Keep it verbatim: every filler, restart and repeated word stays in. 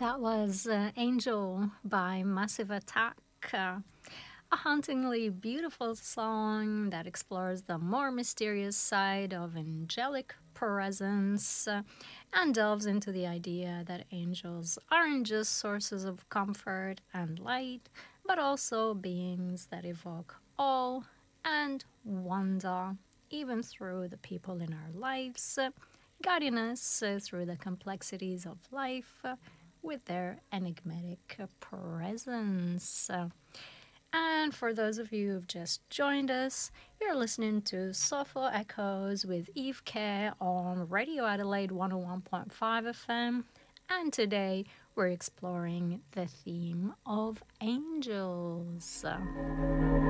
That was uh, Angel by Massive Attack. Uh, a hauntingly beautiful song that explores the more mysterious side of angelic presence uh, and delves into the idea that angels aren't just sources of comfort and light, but also beings that evoke awe and wonder, even through the people in our lives, uh, guiding us uh, through the complexities of life uh, with their enigmatic uh, presence. Uh, and for those of you who've just joined us, you're listening to Soulful Echoes with Eve K on Radio Adelaide one oh one point five F M. And today we're exploring the theme of angels.